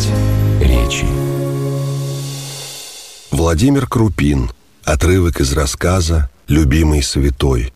речи. Владимир Крупин. Отрывок из рассказа «Любимый святой».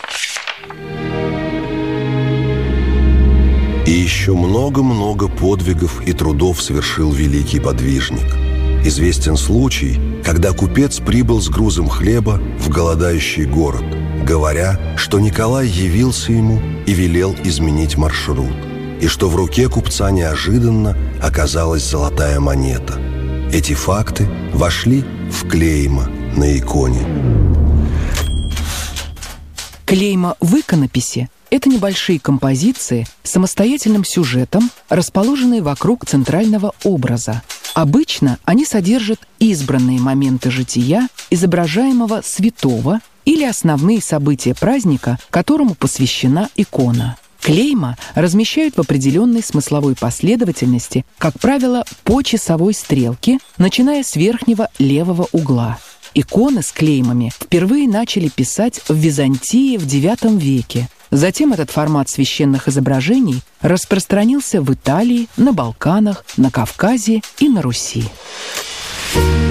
И еще много-много подвигов и трудов совершил великий подвижник. Известен случай, когда купец прибыл с грузом хлеба в голодающий город, говоря, что Николай явился ему и велел изменить маршрут, и что в руке купца неожиданно оказалась золотая монета. Эти факты вошли в клейма на иконе. Клейма в иконописи – это небольшие композиции с самостоятельным сюжетом, расположенные вокруг центрального образа. Обычно они содержат избранные моменты жития изображаемого святого или основные события праздника, которому посвящена икона. Клейма размещают в определенной смысловой последовательности, как правило, по часовой стрелке, начиная с верхнего левого угла. Иконы с клеймами впервые начали писать в Византии в IX веке. Затем этот формат священных изображений распространился в Италии, на Балканах, на Кавказе и на Руси.